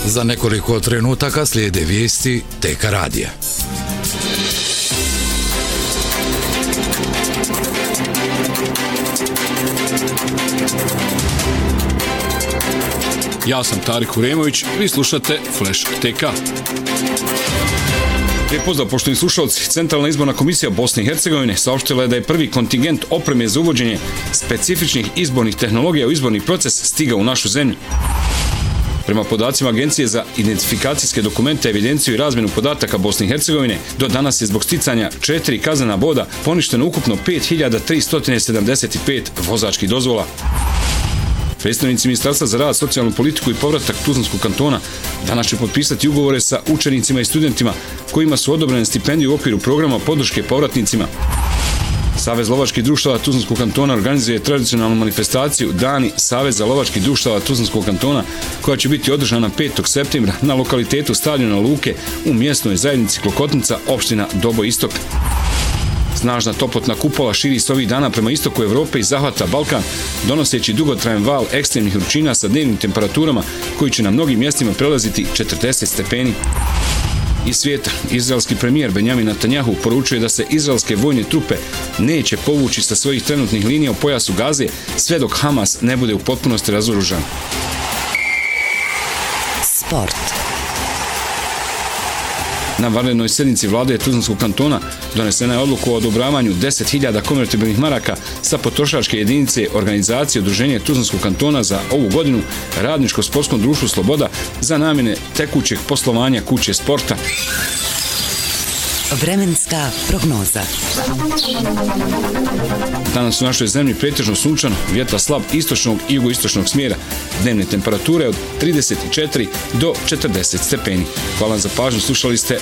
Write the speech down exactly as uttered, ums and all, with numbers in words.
Za nekoliko trenutaka slijede vijesti T K radija. Ja sam Tarik Uremović, vi slušate Flash T K. Lijep pozdrav, poštovani slušalci. Centralna izborna komisija Bosne i Hercegovine saopštila je da je prvi kontingent opreme za uvođenje specifičnih izbornih tehnologija u izborni proces stigao u našu zemlju. Prema podacima Agencije za identifikacijske dokumente, evidenciju i razmjenu podataka Bosne i Hercegovine, do danas je zbog sticanja četiri kaznena boda poništeno ukupno pet hiljada tristo sedamdeset pet vozačkih dozvola. Predstavnici Ministarstva za rad, socijalnu politiku i povratak Tuzlanskog kantona danas će potpisati ugovore sa učenicima i studentima kojima su odobrene stipendije u okviru programa podrške povratnicima. Savez lovačkih društava Tuzlanskog kantona organizuje tradicionalnu manifestaciju Dani Saveza lovačkih društava Tuzlanskog kantona, koja će biti održana petog septembra na lokalitetu Stadiona Luke u mjesnoj zajednici Klokotnica, opština Doboj Istok. Snažna toplotna kupola širi se ovih dana prema istoku Evrope i zahvata Balkan, donoseći dugotrajan val ekstremnih vrućina sa dnevnim temperaturama koji će na mnogim mjestima prelaziti četrdeset stepeni. Iz svijeta, izraelski premijer Benjamin Netanjahu poručuje da se izraelske vojne trupe neće povući sa svojih trenutnih linija u pojasu Gaze sve dok Hamas ne bude u potpunosti razoružan. Sport. Na vanrednoj sjednici vlade Tuzlanskog kantona donesena je odluka o odobravanju deset hiljada konvertibilnih maraka sa potrošačke jedinice organizacije Udruženja Tuzlanskog kantona za ovu godinu Radničko-sportskom društvu Sloboda za namjene tekućeg poslovanja kuće sporta. Vremenska prognoza. Danas u našoj zemlji pretežno sunčano, vjetar slab istočnog i jugoistočnog smjera, dnevne temperature od trideset četiri do četrdeset stepeni. Hvala za pažnju, slušali ste